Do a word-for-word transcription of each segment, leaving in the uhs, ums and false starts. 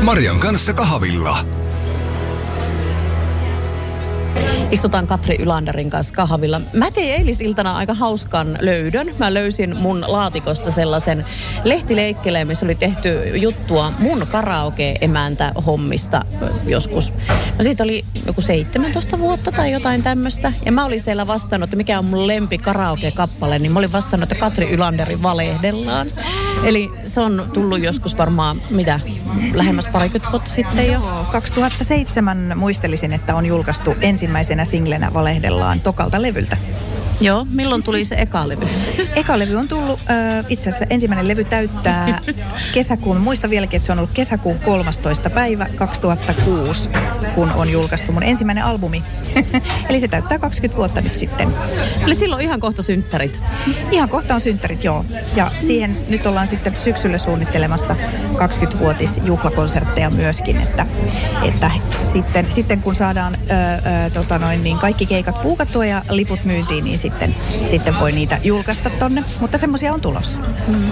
Marian kanssa kahvilla. Istutaan Katri Ylanderin kanssa kahvilla. Mä tein eilisiltana aika hauskan löydön. Mä löysin mun laatikosta sellaisen lehtileikkeleen, missä oli tehty juttua mun karaoke-emäntä hommista joskus. No siitä oli joku seitsemäntoista vuotta tai jotain tämmöistä. Ja mä olin siellä vastannut, että mikä on mun lempi karaoke-kappale, niin mä olin vastannut, että Katri Ylanderin Valehdellaan. Eli se on tullut joskus varmaan, mitä, lähemmäs parikymmentä vuotta sitten jo. kaksituhattaseitsemän muistelisin, että on julkaistu ensimmäisenä singlenä Valehdellaan tokalta levyltä. Joo, milloin tuli se eka levy? Eka levy on tullut, äh, itse asiassa ensimmäinen levy täyttää kesäkuun, muista vieläkin, että se on ollut kesäkuun kolmastoista päivä kaksituhattakuusi, kun on julkaistu mun ensimmäinen albumi. Eli se täyttää kaksikymmentä vuotta nyt sitten. Eli silloin ihan kohta synttärit. Ihan kohta on synttärit, joo. Ja siihen nyt ollaan sitten syksyllä suunnittelemassa kaksikymmentävuotisjuhlakonsertteja myöskin, että, että sitten, sitten kun saadaan ö, ö, tota noin, niin kaikki keikat puukattua ja liput myyntiin, niin sitten, sitten voi niitä julkaista tonne, mutta semmoisia on tulossa. Mm.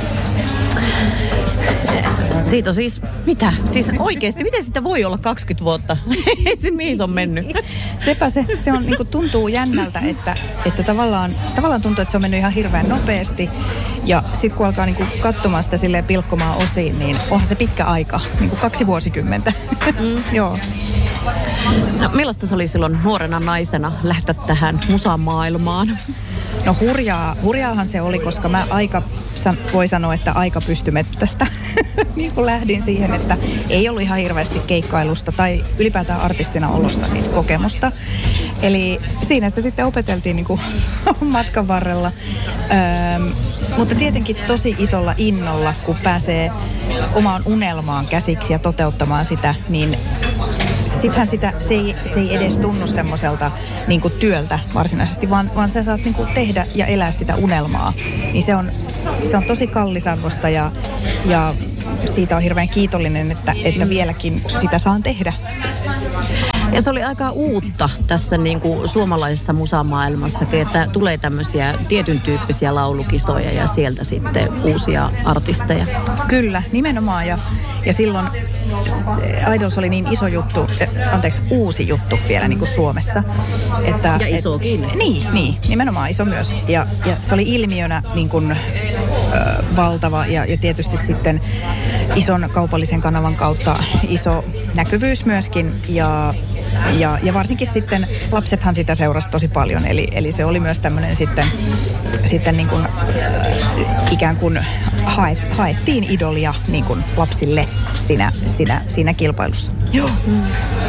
Siitä on siis, mitä? Siis oikeasti, miten sitä voi olla kaksikymmentä vuotta? Ei se mihin se on mennyt. Sepä se, se on, niin kuin tuntuu jännältä, että, että tavallaan, tavallaan tuntuu, että se on mennyt ihan hirveän nopeasti. Ja sitten kun alkaa niin kuin katsomaan sitä silleen pilkkomaan osiin, niin onhan se pitkä aika, niin kuin kaksi vuosikymmentä. Mm. Joo. No, millaista se oli silloin nuorena naisena lähteä tähän musamaailmaan? No hurjaa, hurjaahan se oli, koska mä aika, voi sanoa, että aika pystymettästä niin kuin lähdin siihen, että ei ollut ihan hirveästi keikkailusta tai ylipäätään artistina olosta siis kokemusta. Eli siinä sitä sitten opeteltiin niin kuin matkan varrella. Öm, mutta tietenkin tosi isolla innolla, kun pääsee omaan unelmaan käsiksi ja toteuttamaan sitä, niin sittenhän sitä, se ei, se ei edes tunnu semmoiselta niin kuin työltä varsinaisesti, vaan, vaan sä saat niin kuin tehdä ja elää sitä unelmaa. Niin se on, se on tosi kallisarvosta ja, ja siitä on hirveän kiitollinen, että, että vieläkin sitä saan tehdä. Ja se oli aika uutta tässä niin kuin suomalaisessa musamaailmassakin, että tulee tämmöisiä tietyn tyyppisiä laulukisoja ja sieltä sitten uusia artisteja. Kyllä, nimenomaan. Ja, ja silloin Idols oli niin iso juttu, anteeksi, uusi juttu vielä niin kuin Suomessa. Että, ja isokin. Et, niin, niin, nimenomaan iso myös. Ja, ja se oli ilmiönä niin kuin, ö, valtava ja, ja tietysti sitten ison kaupallisen kanavan kautta iso näkyvyys myöskin. Ja Ja, ja varsinkin sitten lapsethan sitä seurasi tosi paljon, eli, eli se oli myös tämmöinen sitten, sitten niin kuin, äh, ikään kuin haet, haettiin idolia niin kuin lapsille siinä, siinä, siinä kilpailussa. Joo. Mm.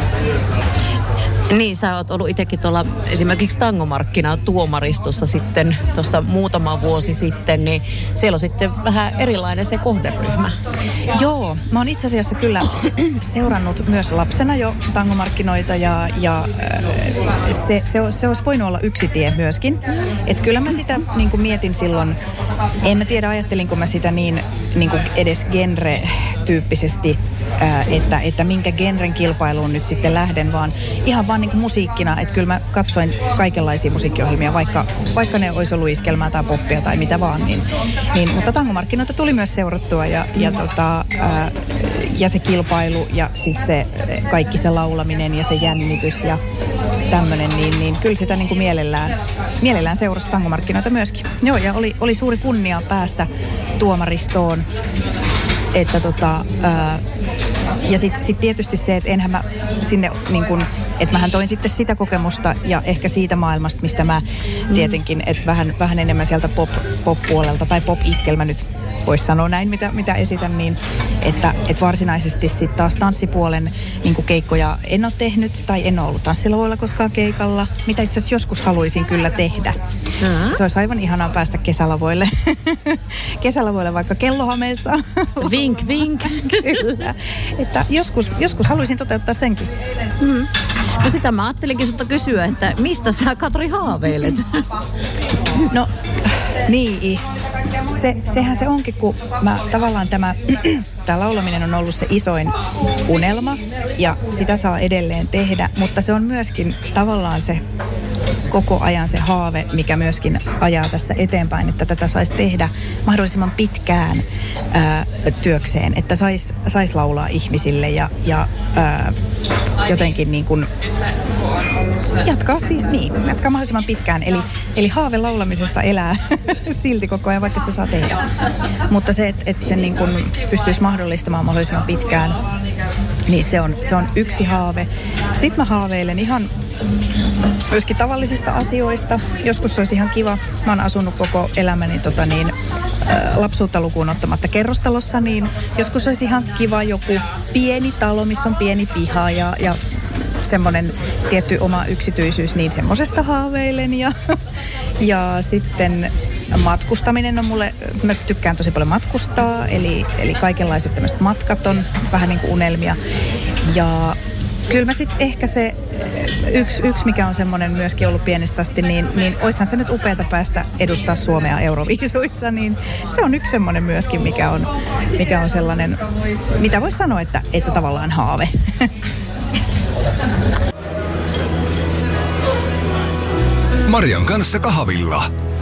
Niin, sä oot ollut itsekin tuolla esimerkiksi tangomarkkina tuomaristossa sitten tuossa muutama vuosi sitten, niin siellä on sitten vähän erilainen se kohderyhmä. Joo, mä oon itse asiassa kyllä seurannut myös lapsena jo tangomarkkinoita ja, ja se, se, se olisi voinut olla yksi tie myöskin. Että kyllä mä sitä niin kuin mietin silloin, en mä tiedä ajattelinko mä sitä niin, niin kuin edes genre-tyyppisesti, että, että minkä genren kilpailuun nyt sitten lähden, vaan ihan vaan niin kuin musiikkina, että kyllä mä katsoin kaikenlaisia musiikkiohjelmia, vaikka, vaikka ne olisi ollut iskelmää tai poppia tai mitä vaan, niin, niin mutta tangomarkkinoita tuli myös seurattua ja, ja, tota, ää, ja se kilpailu ja sitten se kaikki se laulaminen ja se jännitys ja tämmöinen, niin, niin kyllä sitä niin kuin mielellään, mielellään seurasi tangomarkkinoita myöskin. Joo, ja oli, oli suuri kunnia päästä tuomaristoon, että tota, ää, ja sitten sit tietysti se, että enhän mä sinne niin kun, että mähän toin sitten sitä kokemusta ja ehkä siitä maailmasta, mistä mä tietenkin, että vähän, vähän enemmän sieltä pop, pop-puolelta tai pop-iskelmä nyt voisi sanoa näin, mitä, mitä esitän, niin että, että varsinaisesti sitten taas tanssipuolen niin kuin keikkoja en ole tehnyt tai en ole ollut tanssilavoilla koskaan keikalla, mitä itse asiassa joskus haluaisin kyllä tehdä. Mm-hmm. Se olisi aivan ihanaa päästä kesälavoille. Kesälavoille vaikka Kellohameessa. Vink, vink. Kyllä. Että joskus, joskus haluaisin toteuttaa senkin. Mm-hmm. No sitä mä ajattelinkin sulta kysyä, että mistä sä Katri haaveilet? No niin, se, sehän se onkin, kun mä tavallaan tämä, tämä laulaminen on ollut se isoin unelma ja sitä saa edelleen tehdä, mutta se on myöskin tavallaan se koko ajan se haave, mikä myöskin ajaa tässä eteenpäin, että tätä saisi tehdä mahdollisimman pitkään ää, työkseen, että saisi sais laulaa ihmisille ja, ja ää, jotenkin niin kuin jatkaa siis niin, jatkaa mahdollisimman pitkään. Eli, eli haave laulamisesta elää silti koko ajan, vaikka sitä saa tehdä. Mutta se, että et sen niin kuin pystyisi mahdollistamaan mahdollisimman pitkään, niin se on, se on yksi haave. Sitten mä haaveilen ihan myöskin tavallisista asioista. Joskus se olisi ihan kiva. Mä oon asunut koko elämäni tota niin, lapsuutta lukuun ottamatta kerrostalossa, niin joskus olisi ihan kiva joku pieni talo, missä on pieni piha ja, ja semmoinen tietty oma yksityisyys, niin semmoisesta haaveilen. Ja, ja sitten matkustaminen on mulle, mä tykkään tosi paljon matkustaa, eli, eli kaikenlaiset tämmöiset matkat on vähän niin kuin unelmia. Ja kyllä mä sitten ehkä se yksi, yksi, mikä on semmoinen myöskin ollut pienestä asti, niin, niin oishan se nyt upeata päästä edustaa Suomea Euroviisuissa, niin se on yksi semmoinen myöskin, mikä on, mikä on sellainen, mitä voisi sanoa, että, että tavallaan haave. Marian kanssa kahvilla.